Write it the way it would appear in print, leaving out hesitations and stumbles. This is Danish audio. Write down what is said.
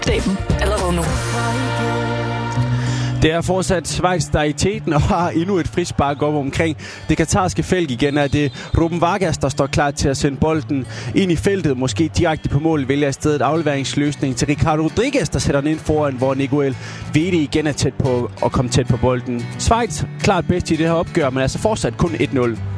Opdag dem allerede nu. Det er fortsat Schweiz, der er i teten og har endnu et frispark op omkring det katarske felt igen. Er det Ruben Vargas, der står klar til at sende bolden ind i feltet, måske direkte på mål, vælger i stedet afleveringsløsning til Ricardo Rodriguez, der sætter den ind foran, hvor Miguel Vedi igen er tæt på at komme tæt på bolden. Schweiz klart bedst i det her opgør, men altså fortsat kun 1-0.